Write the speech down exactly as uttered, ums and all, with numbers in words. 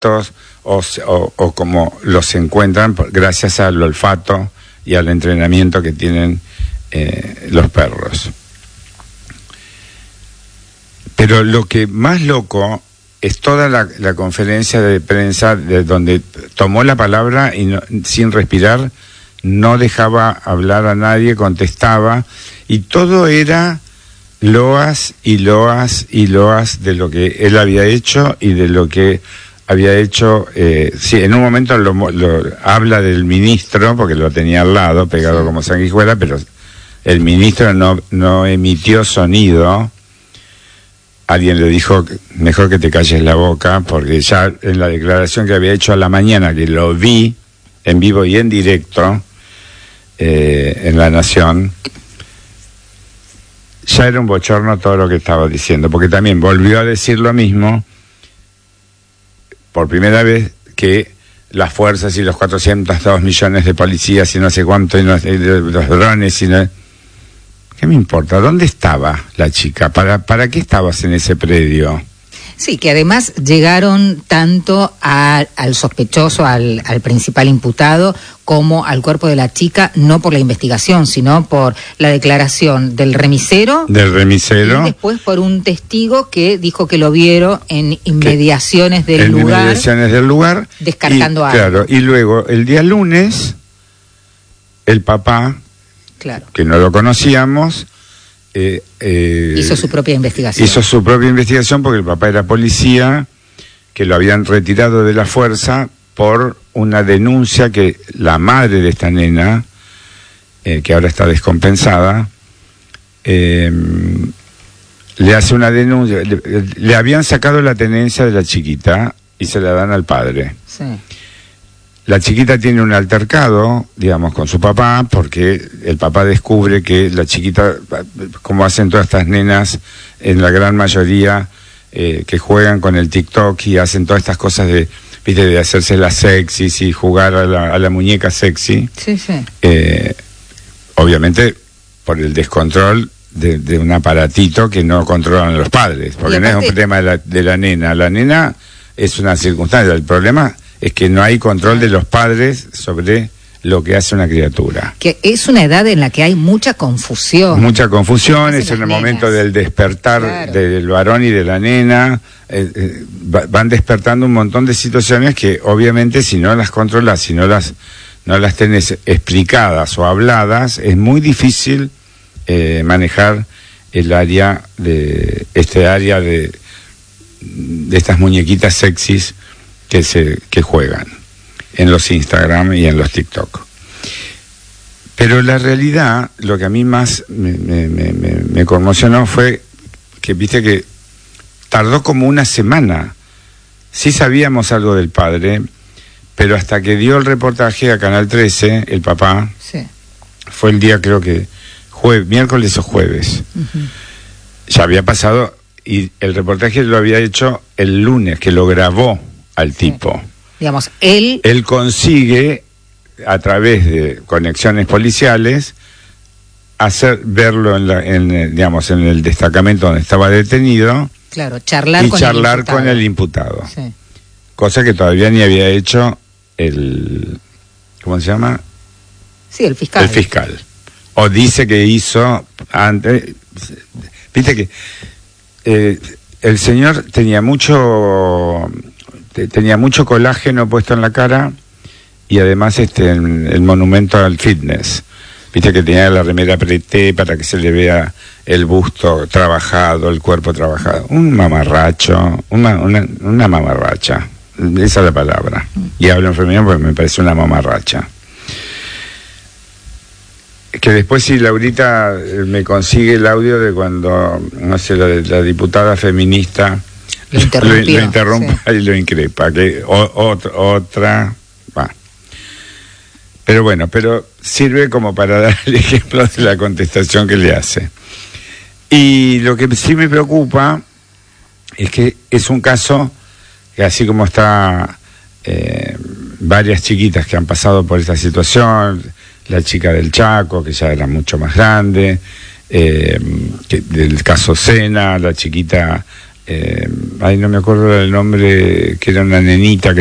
o, o, o como los encuentran gracias al olfato y al entrenamiento que tienen eh, los perros. Pero lo que más loco es toda la, la conferencia de prensa de donde tomó la palabra y no, sin respirar, no dejaba hablar a nadie, contestaba, y todo era loas y loas y loas de lo que él había hecho y de lo que había hecho. Eh, sí, en un momento lo, lo habla del ministro, porque lo tenía al lado, pegado sí. como sanguijuela, pero el ministro no, no emitió sonido. Alguien le dijo, mejor que te calles la boca, porque ya en la declaración que había hecho a la mañana, que lo vi en vivo y en directo eh, en La Nación, ya era un bochorno todo lo que estaba diciendo, porque también volvió a decir lo mismo, por primera vez, que las fuerzas y los cuatrocientos dos millones de policías y no sé cuánto, y no, y los drones y no... ¿Qué me importa? ¿Dónde estaba la chica? ¿Para, para qué estabas en ese predio? Sí, que además llegaron tanto a, al sospechoso, al, al principal imputado, como al cuerpo de la chica, no por la investigación, sino por la declaración del remisero. Del remisero. Y después por un testigo que dijo que lo vieron en inmediaciones del en lugar. En inmediaciones del lugar. Descartando y, algo. Claro, y luego el día lunes, el papá, claro, que no lo conocíamos, eh, eh, hizo su propia investigación. Hizo su propia investigación porque el papá era policía, que lo habían retirado de la fuerza por una denuncia que la madre de esta nena, eh, que ahora está descompensada, eh, le hace una denuncia. Le, le habían sacado la tenencia de la chiquita y se la dan al padre. Sí. La chiquita tiene un altercado, digamos, con su papá, porque el papá descubre que la chiquita, como hacen todas estas nenas, en la gran mayoría, eh, que juegan con el TikTok y hacen todas estas cosas de, viste, de hacerse las sexys y jugar a la, a la muñeca sexy. Sí, sí. Eh, obviamente, por el descontrol de, de un aparatito que no controlan los padres, porque aparte, no es un tema de la, de la nena. La nena es una circunstancia, el problema es que no hay control de los padres sobre lo que hace una criatura. Que es una edad en la que hay mucha confusión. Mucha confusión, es en el momento del despertar claro. del varón y de la nena. Eh, eh, van despertando un montón de situaciones que obviamente si no las controlas, si no las, no las tenés explicadas o habladas, es muy difícil eh, manejar el área de, este área de, de estas muñequitas sexys que se que juegan en los Instagram y en los TikTok. Pero la realidad, lo que a mí más me, me, me, me conmocionó fue que, viste, que tardó como una semana. Sí sabíamos algo del padre, pero hasta que dio el reportaje a Canal trece, el papá, sí. fue el día, creo que jueves, miércoles o jueves. Uh-huh. Ya había pasado, y el reportaje lo había hecho el lunes, que lo grabó al tipo. Sí. Digamos, él... Él consigue, a través de conexiones policiales, hacer verlo en, la, en digamos, en el destacamento donde estaba detenido. Claro, charlar y con charlar el con el imputado. Sí. Cosa que todavía ni había hecho el... ¿Cómo se llama? Sí, el fiscal. El fiscal. O dice que hizo antes... Viste que eh, el señor tenía mucho... tenía mucho colágeno puesto en la cara y además este el, el monumento al fitness. Viste que tenía la remera apreté para que se le vea el busto trabajado, el cuerpo trabajado. Un mamarracho, una, una, una mamarracha, esa es la palabra. Y hablo en femenino porque me parece una mamarracha. Que después si Laurita me consigue el audio de cuando, no sé, la, la diputada feminista lo, lo, lo interrumpa sí. y lo increpa, que o, otra, otra va. Pero bueno, pero sirve como para dar el ejemplo de la contestación que le hace. Y lo que sí me preocupa es que es un caso que así como está eh, varias chiquitas que han pasado por esta situación, la chica del Chaco, que ya era mucho más grande, eh, que, del caso Sena, la chiquita eh, ay, no me acuerdo el nombre, que era una nenita que